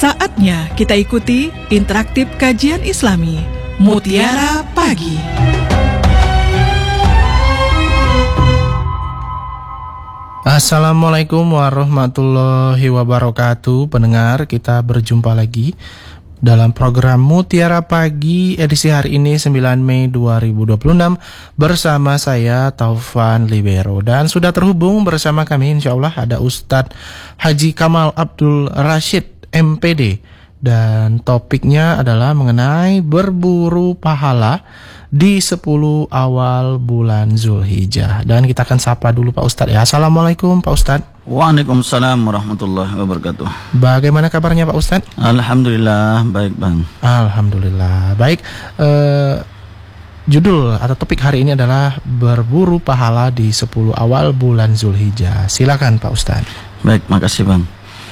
Saatnya kita ikuti interaktif kajian Islami Mutiara Pagi. Assalamualaikum warahmatullahi wabarakatuh. Pendengar, kita berjumpa lagi dalam program Mutiara Pagi edisi hari ini 9 Mei 2026 bersama saya Taufan Libero. Dan sudah terhubung bersama kami insyaallah ada Ustadz Haji Kamal Abdul Rashid MPD. Dan topiknya adalah mengenai berburu pahala di 10 awal bulan Zulhijjah. Dan kita akan sapa dulu Pak Ustadz ya. Assalamualaikum Pak Ustadz. Waalaikumsalam warahmatullahi wabarakatuh. Bagaimana kabarnya Pak Ustadz? Alhamdulillah baik Bang. Alhamdulillah baik. Judul atau topik hari ini adalah berburu pahala di 10 awal bulan Zulhijjah. Silakan Pak Ustadz. Baik, makasih Bang.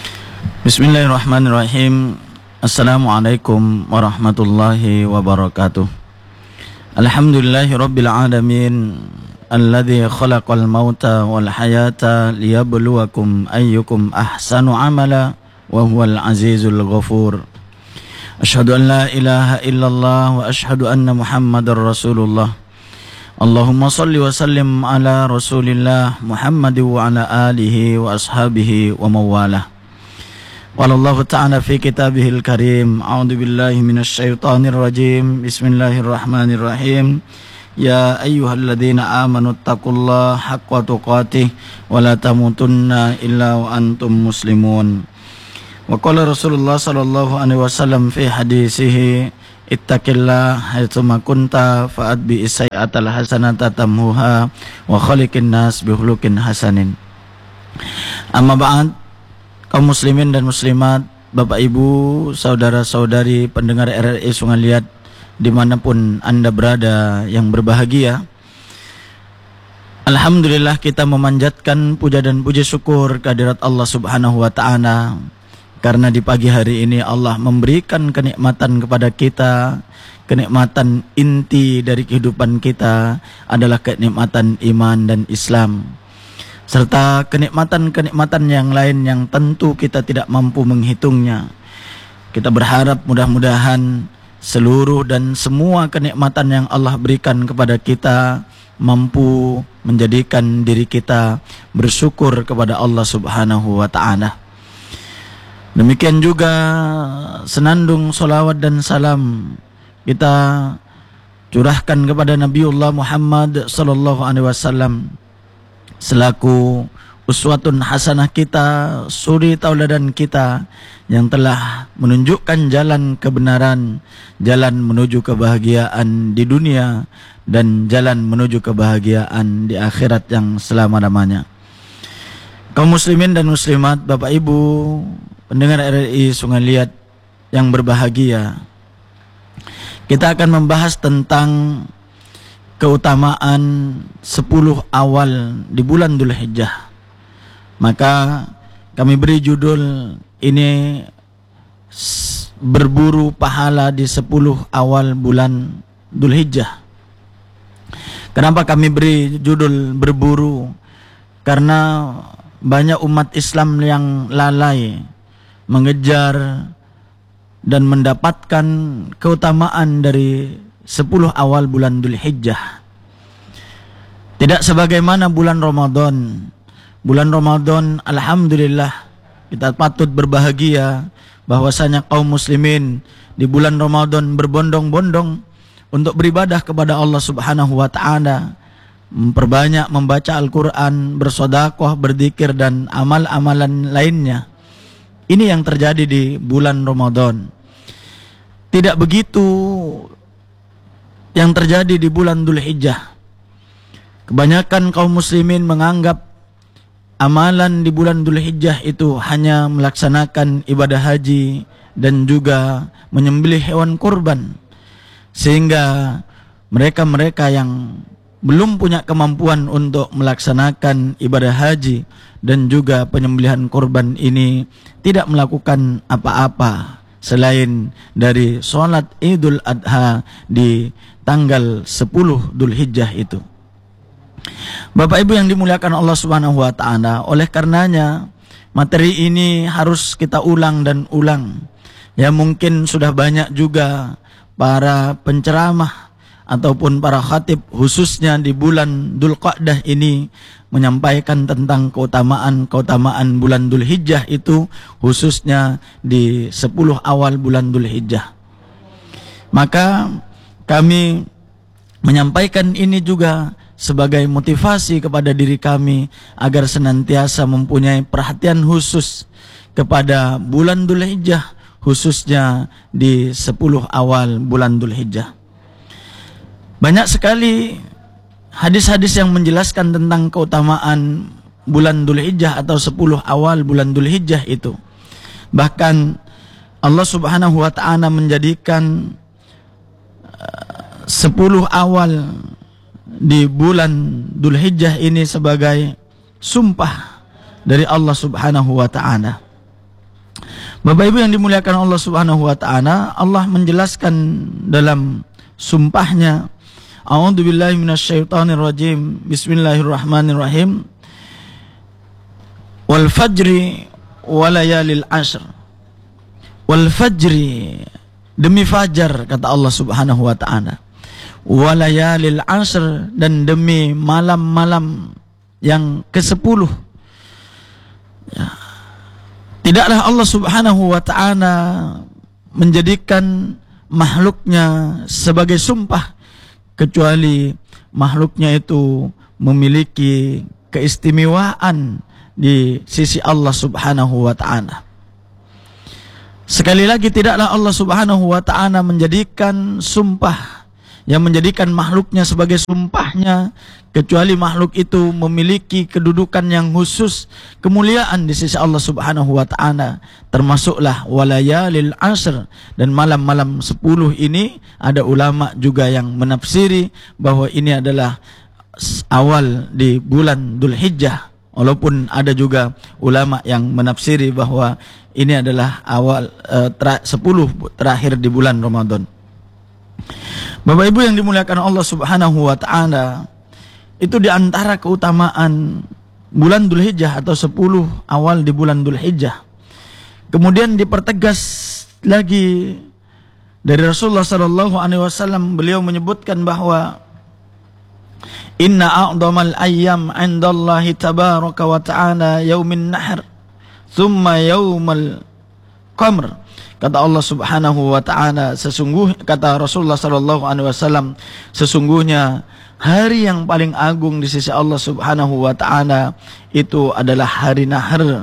Bismillahirrahmanirrahim. Assalamualaikum warahmatullahi wabarakatuh. Alhamdulillahi rabbil alamin, alladzi khalaqal mauta wal hayata liyabluwakum ayyukum ahsanu amala wa huwal azizul ghafur. Asyhadu an la ilaha illallah wa asyhadu anna Muhammadar Rasulullah. Allahumma salli wa sallim ala Rasulillah Muhammad wa ala alihi wa ashabihi wa mawalah. Wallahu ta'ala fi kitabihil karim. A'udzu billahi minasy syaithanir rajim. Bismillahirrahmanirrahim. Ya ayyuhalladzina amanu taqullaha haqqa tuqatih wa la tamutunna illa wa antum muslimun. Wa qala Rasulullah sallallahu alaihi wasallam fi hadisihi ittaqillaha haitsu ma kunta fa'atbi as-sayyi'atal hasanata tamhuha wa khaliqin nas bi khuluqin hasanin. Amma ba'd, kaum muslimin dan muslimat, Bapak Ibu, saudara-saudari pendengar RRI Sungai Liat dimanapun Anda berada yang berbahagia, alhamdulillah kita memanjatkan puja dan puji syukur kehadirat Allah Subhanahu wa Ta'ala, karena di pagi hari ini Allah memberikan kenikmatan kepada kita. Kenikmatan inti dari kehidupan kita adalah kenikmatan iman dan Islam, serta kenikmatan-kenikmatan yang lain yang tentu kita tidak mampu menghitungnya. Kita berharap mudah-mudahan seluruh dan semua kenikmatan yang Allah berikan kepada kita mampu menjadikan diri kita bersyukur kepada Allah Subhanahu wa Ta'ala. Demikian juga senandung salawat dan salam kita curahkan kepada Nabiullah Muhammad sallallahu alaihi wasallam selaku uswatun hasanah kita, suri tauladan kita yang telah menunjukkan jalan kebenaran, jalan menuju kebahagiaan di dunia dan jalan menuju kebahagiaan di akhirat yang selama-lamanya. Kaum muslimin dan muslimat, Bapak Ibu pendengar RRI Sungai Liat yang berbahagia, kita akan membahas tentang keutamaan 10 awal di bulan Dzulhijjah. Maka kami beri judul ini berburu pahala di 10 awal bulan Dzulhijjah. Kenapa kami beri judul berburu? Karena banyak umat Islam yang lalai mengejar dan mendapatkan keutamaan dari 10 awal bulan Dzulhijjah. Tidak sebagaimana bulan Ramadan. Bulan Ramadan, alhamdulillah, kita patut berbahagia bahwasanya kaum muslimin di bulan Ramadan berbondong-bondong untuk beribadah kepada Allah Subhanahu wa Ta'ala, memperbanyak membaca Al-Quran, bersedekah, berzikir dan amal-amalan lainnya. Ini yang terjadi di bulan Ramadan. Tidak begitu yang terjadi di bulan Dzulhijjah. Kebanyakan kaum muslimin menganggap amalan di bulan Dzulhijjah itu hanya melaksanakan ibadah haji dan juga menyembelih hewan kurban, sehingga mereka-mereka yang belum punya kemampuan untuk melaksanakan ibadah haji dan juga penyembelihan kurban ini tidak melakukan apa-apa selain dari sholat Idul Adha di tanggal 10 Dzulhijjah itu. Bapak Ibu yang dimuliakan Allah Subhanahu wa Ta'ala, oleh karenanya materi ini harus kita ulang dan ulang Ya mungkin sudah banyak juga para penceramah ataupun para khatib khususnya di bulan Dzulqa'dah ini menyampaikan tentang keutamaan bulan Dzulhijjah itu, khususnya di 10 awal bulan Dzulhijjah. Maka kami menyampaikan ini juga sebagai motivasi kepada diri kami agar senantiasa mempunyai perhatian khusus kepada bulan Dzulhijjah, khususnya di 10 awal bulan Dzulhijjah. Banyak sekali hadis-hadis yang menjelaskan tentang keutamaan bulan Dzulhijjah atau 10 awal bulan Dzulhijjah itu. Bahkan Allah Subhanahu wa taala menjadikan 10 awal di bulan Dzulhijjah ini sebagai sumpah dari Allah Subhanahu wa taala. Bapak Ibu yang dimuliakan Allah Subhanahu wa taala, Allah menjelaskan dalam sumpahnya, A'udzubillahi minasyaitonirrajim. Bismillahirrahmanirrahim. Wal fajri walayalil ashr. Wal fajri, demi fajar kata Allah Subhanahu wa taala. Walayalil ashr, dan demi malam-malam yang ke-10. Ya. Tidaklah Allah Subhanahu wa taala menjadikan makhluknya sebagai sumpah kecuali makhluknya itu memiliki keistimewaan di sisi Allah Subhanahu wa taala. Sekali lagi, tidaklah Allah Subhanahu wa taala menjadikan sumpah yang menjadikan makhluknya sebagai sumpahnya kecuali makhluk itu memiliki kedudukan yang khusus, kemuliaan di sisi Allah Subhanahu wa taala. Termasuklah walayalil ashr, dan malam-malam 10 ini ada ulama juga yang menafsiri bahwa ini adalah awal di bulan Dzulhijjah. Walaupun ada juga ulama yang menafsiri bahwa ini adalah awal 10 terakhir di bulan Ramadan. Bapak Ibu yang dimuliakan Allah Subhanahu wa taala, itu di antara keutamaan bulan Dzulhijjah atau 10 awal di bulan Dzulhijjah. Kemudian dipertegas lagi dari Rasulullah sallallahu alaihi wasallam, beliau menyebutkan bahwa inna a'dhamal ayyam 'indallahi tabaraka wa ta'ala yaumin nahr thumma yaumal qamr. Kata Allah Subhanahu wa taala, kata Rasulullah sallallahu alaihi wasallam, sesungguhnya hari yang paling agung di sisi Allah Subhanahu wa taala itu adalah hari Nahr,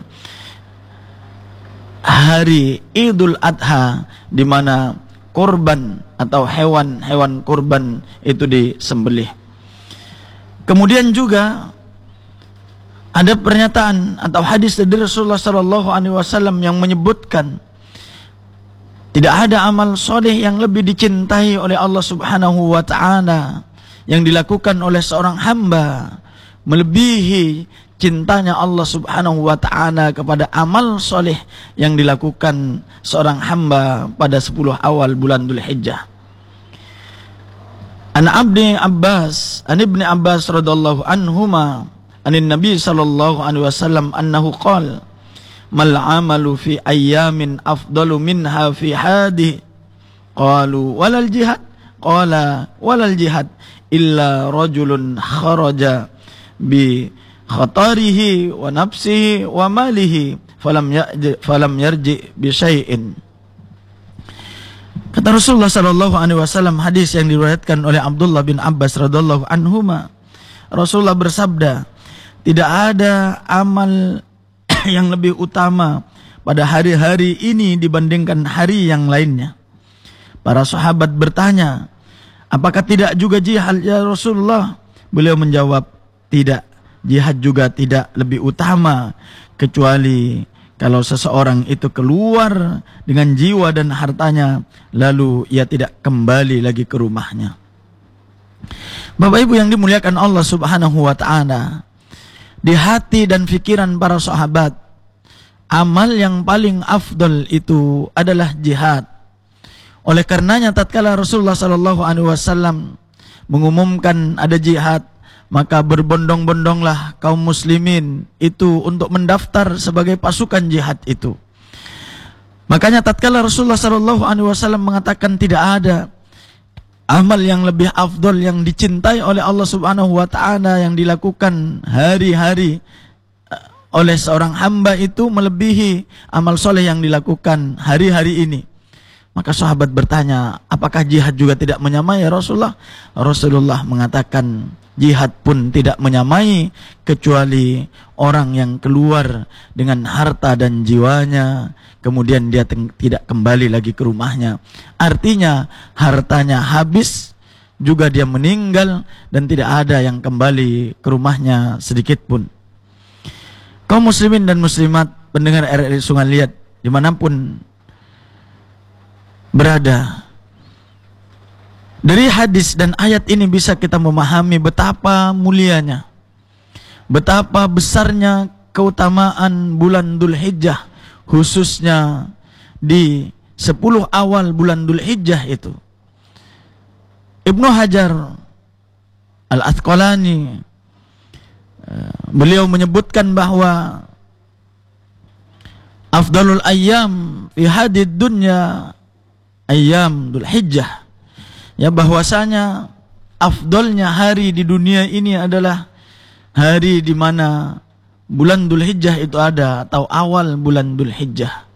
hari Idul Adha, di mana kurban atau hewan-hewan kurban itu disembelih. Kemudian juga ada pernyataan atau hadis dari Rasulullah sallallahu alaihi wasallam yang menyebutkan tidak ada amal soleh yang lebih dicintai oleh Allah Subhanahu wa ta'ala yang dilakukan oleh seorang hamba melebihi cintanya Allah Subhanahu wa ta'ala kepada amal soleh yang dilakukan seorang hamba pada 10 awal bulan Dzulhijjah. An Ibni Abbas radhiyallahu anhuma anin Nabi sallallahu alaihi wasallam annahu qala mal amalu fi ayyamin afdalu minha fi hadi qalu walal jihad qala walal jihad illa rajulun kharaja bi khatarihi wa nafsihi wa malihi falam yarji bi syai'in. Kata Rasulullah sallallahu alaihi wasallam, hadis yang diriwayatkan oleh Abdullah bin Abbas radhiyallahu anhuma, Rasulullah bersabda, tidak ada amal yang lebih utama pada hari-hari ini dibandingkan hari yang lainnya. Para sahabat bertanya, apakah tidak juga jihad ya Rasulullah? Beliau menjawab, tidak, jihad juga tidak lebih utama kecuali kalau seseorang itu keluar dengan jiwa dan hartanya lalu ia tidak kembali lagi ke rumahnya. Bapak Ibu yang dimuliakan Allah Subhanahu wa taala, di hati dan pikiran para sahabat, amal yang paling afdal itu adalah jihad. Oleh karenanya tatkala Rasulullah sallallahu alaihi wasallam mengumumkan ada jihad, maka berbondong-bondonglah kaum muslimin itu untuk mendaftar sebagai pasukan jihad itu. Makanya tatkala Rasulullah SAW mengatakan tidak ada amal yang lebih afdol yang dicintai oleh Allah Subhanahu wa taala yang dilakukan hari-hari oleh seorang hamba itu melebihi amal soleh yang dilakukan hari-hari ini. Maka sahabat bertanya, apakah jihad juga tidak menyamai ya Rasulullah? Rasulullah mengatakan, jihad pun tidak menyamai kecuali orang yang keluar dengan harta dan jiwanya, kemudian dia tidak kembali lagi ke rumahnya. Artinya hartanya habis, juga dia meninggal dan tidak ada yang kembali ke rumahnya sedikit pun. Kaum muslimin dan muslimat pendengar RRI Sungai Liat dimanapun berada, dari hadis dan ayat ini bisa kita memahami betapa mulianya, betapa besarnya keutamaan bulan Dzulhijjah, khususnya di 10 awal bulan Dzulhijjah itu. Ibnu Hajar Al-Asqalani beliau menyebutkan bahwa afdalul ayyam fi hadid dunya ayyam Dzulhijjah, ya bahwasanya afdolnya hari di dunia ini adalah hari di mana bulan Dzulhijjah itu ada, atau awal bulan Dzulhijjah.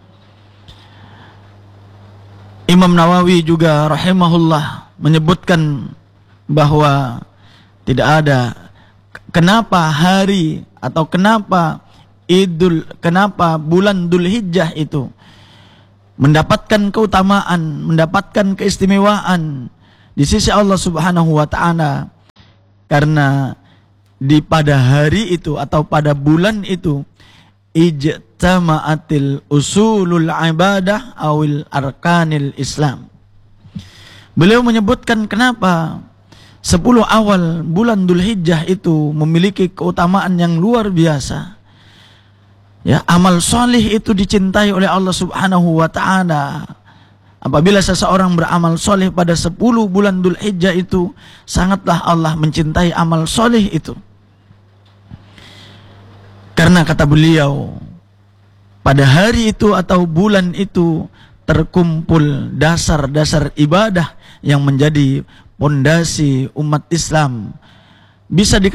Imam Nawawi juga rahimahullah menyebutkan bahwa tidak ada kenapa hari atau kenapa bulan Dzulhijjah itu mendapatkan keutamaan, mendapatkan keistimewaan di sisi Allah Subhanahu wa taala, karena pada hari itu atau pada bulan itu ijtama'atil usulul ibadah awil arkanil Islam. Beliau menyebutkan kenapa 10 awal bulan Dzulhijjah itu memiliki keutamaan yang luar biasa. Ya, amal soleh itu dicintai oleh Allah Subhanahu wa taala. Apabila seseorang beramal soleh pada 10 bulan Dzulhijjah itu, sangatlah Allah mencintai amal soleh itu. Karena kata beliau, pada hari itu atau bulan itu terkumpul dasar-dasar ibadah yang menjadi pondasi umat Islam. Bisa